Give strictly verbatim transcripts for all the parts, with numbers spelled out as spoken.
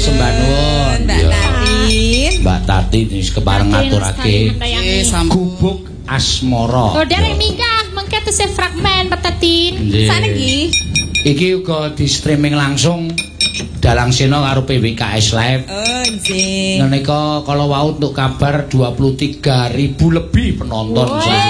sembah nuwun. Mbak Tatin. Mbak Tatin wis kepareng ngaturake gubuk asmara. Oh, dereng minggah mengke tesih fragmen Mbak Tatin. Saniki. Iki uga di streaming langsung Dalang Sena karo P W K S Live. Oh, nggih. Menika kalau wau untuk kabar dua puluh tiga ribu lebih penonton.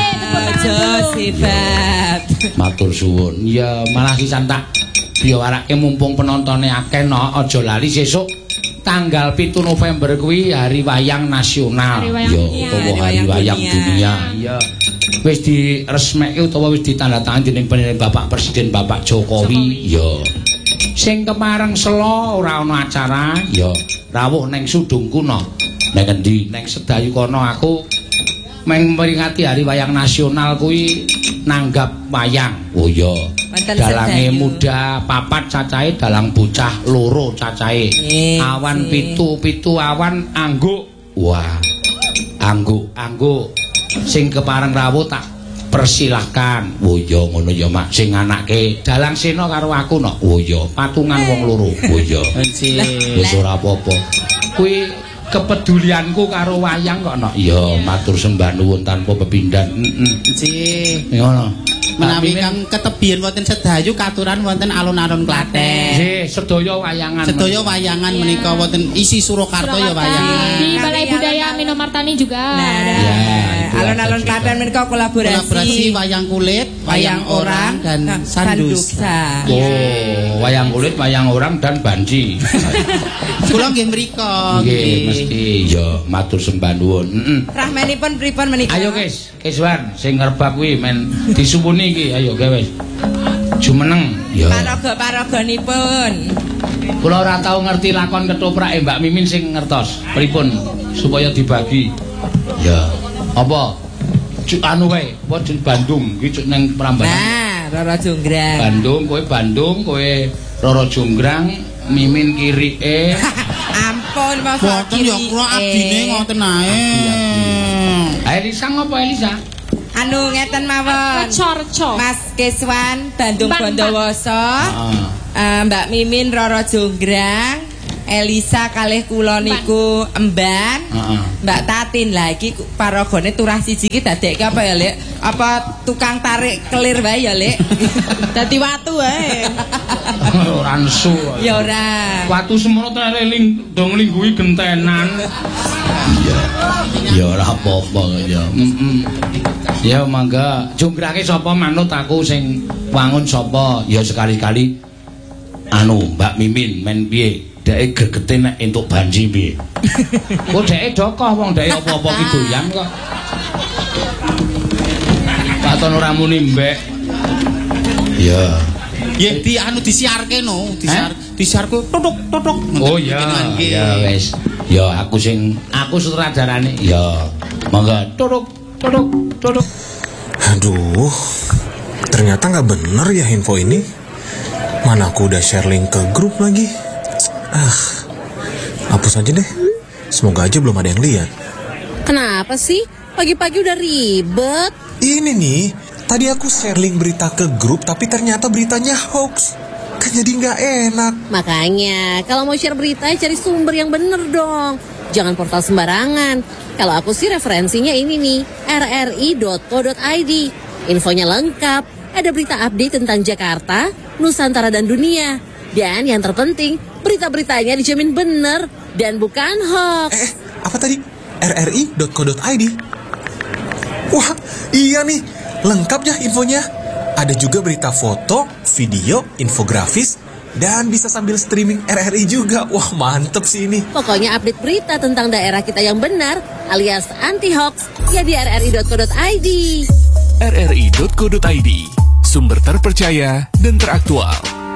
Aja hebat. Matur suwun. Ya malah sisan tak biwarake mumpung penontonnya akeh no, aja lali sesuk tanggal pitu November kuwi hari wayang nasional. Ya, utawa hari wayang dunia. Ya. Wis diresmeki utawa wis ditandatangani dening Bapak Presiden Bapak Jokowi. Ya. Sing kemareng selo ora ana acara, ya rawuh ning Sudung Kuna. Ning endi? Ning Sedayu kono aku meng meringati hari wayang nasional kuwi nanggap wayang. Oh iya. Dalange muda papat cacahe, dalang bocah loro cacahe. Awan pitu pitu awan angguk. Wah. Angguk angguk. Sing kepareng rawuh tak persilahkan. Oh iya ngono ya Mak, sing anake Dalang Sena karo aku no. Oh iya, patungan wong loro. Oh iya. Wis ora apa-apa. Kuwi kepedulianku karo wayang kok no. Iya, matur sembah nuwun tanpa pepindhan. Heeh. Nggih. Ngono. Menawi kang ketebian wonten Sedayu katuran wonten alun-alun Klaten. Nggih, sedaya wayangan. Sedaya wayangan menika wonten isi Surakarta ya wayangan. Di Balai Budaya Minomartani juga. Nah, alun-alun Klaten menika kolaborasi. Kolaborasi wayang kulit, wayang orang dan sanduksa. Oh, wayang kulit, wayang orang dan banji. Kula nggih mriko. Nggih, mesti ya matur sembah nuwun. Heeh. Rahmanipun pripun menika? Ayo guys, Kiswan sing ngerbak kuwi men disuwuni iki, ayo gawe wis. Jumeneng ya. Paraga-paraganipun. Kula ora tau ngerti lakon ketoprak Mbak Mimin sing ngertos. Pripun supaya dibagi? Ya. Apa? Cuk anu wae, apa di Bandung iki cuk ning Prambanan. Nah, Roro Jonggrang. Bandung, kowe Bandung, kowe Roro Jonggrang, Mimin kirike. Ampun, Mas. Boten ya kula abdine ngoten ae. Elisa ngopo Elisa? Anu ngeten mawon. Reco-reco. Mas Kiswan Bandung Mbak, Bondowoso. Heeh. Uh, Mbak Mimin Roro Jonggrang, Elisa kalih kula niku Emban. Heeh. Mbak Tatin lah iki paragane turah siji iki dadekke apa ya, Lek? Apa tukang tarik kelir wae ya, Lek? Dadi watu wae. Ora nesu. Ya ora. Watu semono tereling dong lingguhi gentenan. Iya. Ya ora apa-apa ya. Heeh. Ya mangga jonggrake sapa manut aku sing wangun sapa? Ya sekali-kali anu Mbak Mimin men piye? Deke gregete nek entuk banji piye? Kok deke dokoh wong deke apa-apa ki doyan kok. Paton ora muni mbek. Ya. Ya di anu disiarke no, disiar disiarku tutuk tutuk. Oh iya. Ya wis. Ya aku sing aku sutradarane. Ya. Mangga tutuk tutuk tutuk. Aduh. Ternyata nggak bener ya info ini. Mana aku udah share link ke grup lagi. Ah, hapus aja deh. Semoga aja belum ada yang lihat. Kenapa sih? Pagi-pagi udah ribet. Ini nih, tadi aku share link berita ke grup, tapi ternyata beritanya hoax. Kan jadi nggak enak. Makanya, kalau mau share berita, cari sumber yang bener dong. Jangan portal sembarangan. Kalau aku sih referensinya ini nih, r r i dot co dot i d. Infonya lengkap. Ada berita update tentang Jakarta, Nusantara, dan dunia. Dan yang terpenting, berita-beritanya dijamin bener dan bukan hoax. Eh, apa tadi? r r i dot co dot i d. Wah, iya nih. Lengkap ya infonya. Ada juga berita foto, video, infografis, dan bisa sambil streaming R R I juga. Wah, mantep sih ini. Pokoknya update berita tentang daerah kita yang benar, alias anti-hoax, ya di r r i dot co dot i d. r r i dot co dot i d, sumber terpercaya dan teraktual.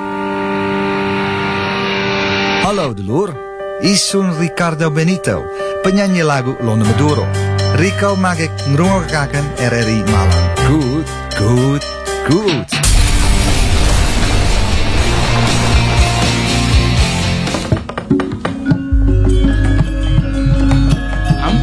Halo dulur, isun Ricardo Benito, penyanyi lagu Londo Maduro. Rico mag ik ngrongekaken R R I Malang. Goed, goed, goed.